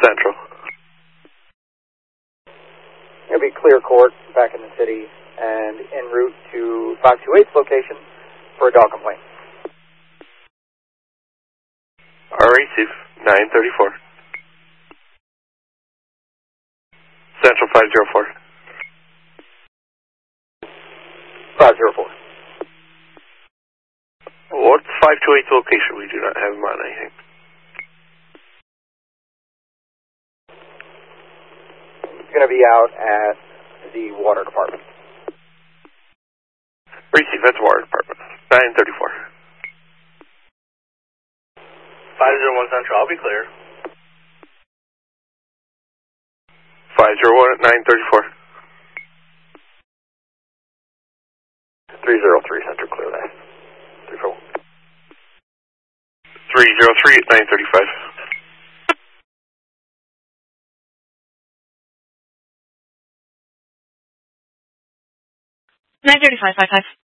Central. It'll be clear court back in the city and en route to 528's location for a dog complaint. Receive 934. Central 504. 504. What's 528's location? We do not have him on anything. He's going to be out at the water department. Receive, that's water department. 934. 501 Central, I'll be clear. 501 at 934. 303 Central, clear that. 341. 303 at 935. 935, 55.